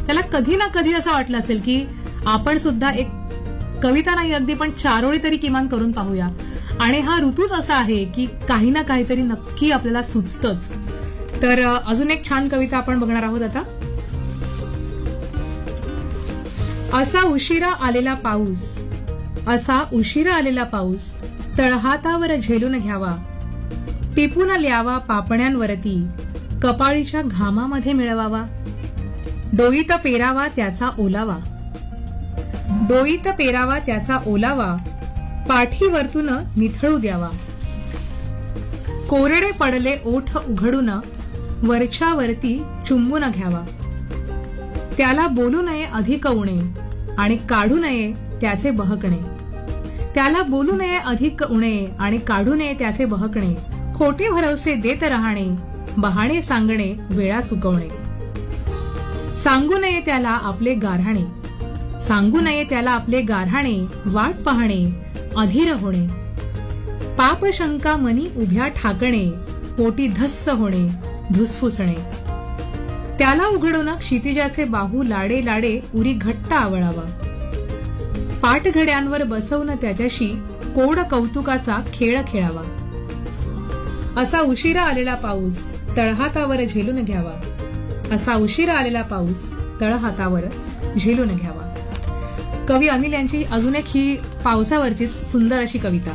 त्याला कधी ना कधी असं वाटलं असेल की आपण सुद्धा एक कविता नाही अगदी पण 4 ओळी तरी किमान करून पाहूया. आणि हा ऋतूच असा आहे की काही ना काहीतरी नक्की आपल्याला सुचतच. तर अजून एक छान कविता आपण बघणार आहोत आता. असा उशिरा आलेला पाऊस, असा उशिरा आलेला पाऊस, तळहातावर झेलून घ्यावा, टिपून ल्यावा पापण्यांवरती, कपाळीच्या घामामध्ये मिळवावा, डोईत पेरावा त्याचा ओलावा, डोईत पेरावा त्याचा ओलावा, पाठीवरतून निथळू द्यावा, कोरडे पडले ओठ उघडून वरच्यावरती चुंबून घ्यावा, त्याला बोलू नये अधिक उणे आणि काढू नये त्याचे बहकणे, त्याला बोलू नये अधिक उणे आणि काढू नये त्याचे बहकणे, खोटे भरवसे देत राहणे, बहाणे सांगणे वेळा चुकवणे, सांगू नये त्याला आपले गाऱ्हाणे, सांगू नये त्याला आपले गाऱ्हाणे, वाट पाहणे अधीर होणे, पाप शंका मनी उभ्या ठाकणे, पोटी धस्स होणे धुसफुसणे, त्याला उघडून क्षितिजाचे बाहू लाडे लाडे उरी घट्ट आवळावा, पाठघड्यांवर बसवून त्याच्याशी कोड कौतुकाचा खेळ खेळावा, असा उशिरा आलेला पाऊस तळहातावर झेलून घ्यावा, असा उशिरा आलेला पाऊस तळहातावर झेलून घ्यावा. कवी अनिल यांची अजून एक ही पावसावरचीच सुंदर अशी कविता.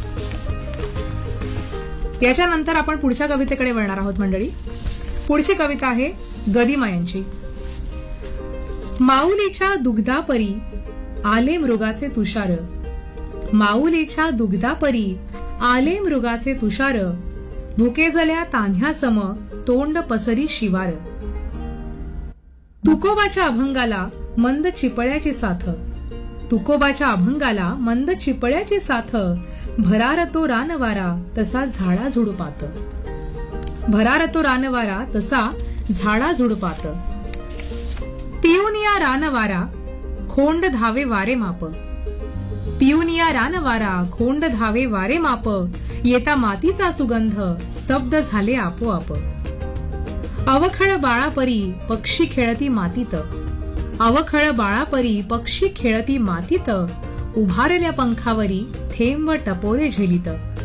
याच्यानंतर आपण पुढच्या कवितेकडे वळणार आहोत मंडळी. पुढची कविता आहे गदिमा यांची. माऊलीच्या दुग्धापरी आले मृगाचे तुषार, माऊलीच्या दुग्धापरी आले मृगाचे तुषार, भुकेजल्या तान्ह्यासम तोंड पसरी शिवार, तुकोबाच्या अभंगाला मंद चिपळ्याची साथ, तुकोबाच्या अभंगाला मंद चिपळ्याची साथ, भरार तो रानवारा तसा झाडा झुडपात, भरार तो रानवारा तसा झाडा झुडपात, पिऊनिया रानवारा खोंड धावे वारे माप, पिऊनिया रानवारा खोंड धावे वारे माप, येता मातीचा सुगंध स्तब्ध झाले आपोआप, अवखळ बाळापरी पक्षी खेळती मातीत, अवखळ बाळापरी पक्षी खेळती मातीत, उभारल्या पंखावरी थेंब टपोरे झेलित,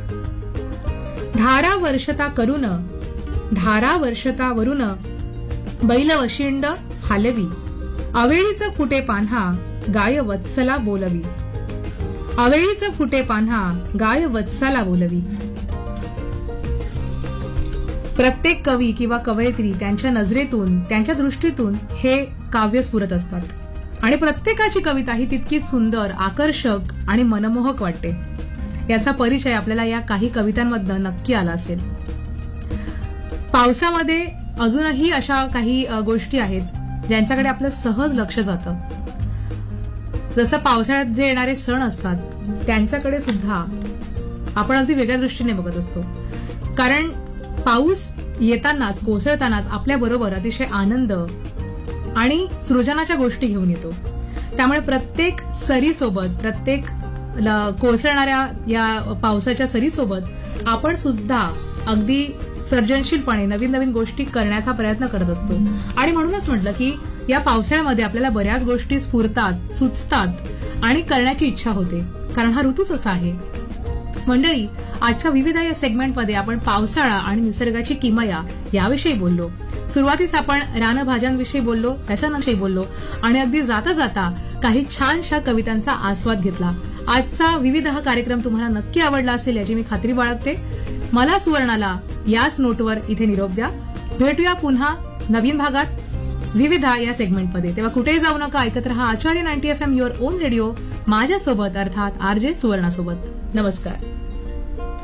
धारा वर्षता करून, धारा वर्षता वरून बैलवशिंड हालवी, अवेळीच फुटे पान्हा गाय वत्सला बोलवी, अवेळीच फुटे पान्हा गाय वत्सला बोलवी. प्रत्येक कवी किंवा कवयित्री त्यांच्या नजरेतून त्यांच्या दृष्टीतून हे काव्य स्फुरत असतात आणि प्रत्येकाची कविता ही तितकीच सुंदर, आकर्षक आणि मनमोहक वाटते. याचा परिचय आपल्याला या काही कवितांमधनं नक्की आला असेल. पावसामध्ये अजूनही अशा काही गोष्टी आहेत ज्यांच्याकडे आपलं सहज लक्ष जातं. जसं पावसाळ्यात जे येणारे सण असतात त्यांच्याकडे सुद्धा आपण अगदी वेगळ्या दृष्टीने बघत असतो. कारण पाऊस येतानाच, कोसळतानाच आपल्या बरोबर अतिशय आनंद आणि सृजनाच्या गोष्टी घेऊन येतो. त्यामुळे प्रत्येक सरीसोबत, प्रत्येक कोसळणाऱ्या या पावसाच्या सरीसोबत आपण सुद्धा अगदी सर्जनशीलपणे नवीन नवीन गोष्टी करण्याचा प्रयत्न करत असतो. आणि म्हणूनच म्हटलं की या पावसाळ्यामध्ये आपल्याला बऱ्याच गोष्टी स्फुरतात, सुचतात आणि करण्याची इच्छा होते, कारण हा ऋतूच असा आहे. मंडळी, आजच्या विविध या सेगमेंटमध्ये आपण पावसाळा आणि निसर्गाची किमया याविषयी बोललो. सुरुवातीस आपण रानभाज्यांविषयी बोललो, त्याच्यानंतर बोललो आणि अगदी जाता जाता काही छानशा कवितांचा आस्वाद घेतला. आजचा विविध हा कार्यक्रम तुम्हाला नक्की आवडला असेल याची मी खात्री बाळगते. मला सुवर्णाला याच नोटवर इथे निरोप द्या. भेटूया पुन्हा नवीन भागात विविधा या सेगमेंटमध्ये. तेव्हा कुठेही जाऊ नका, ऐकत रहा आचार्य 90 FM युअर ओन रेडिओ, माझ्यासोबत अर्थात RJ सुवर्णासोबत. नमस्कार.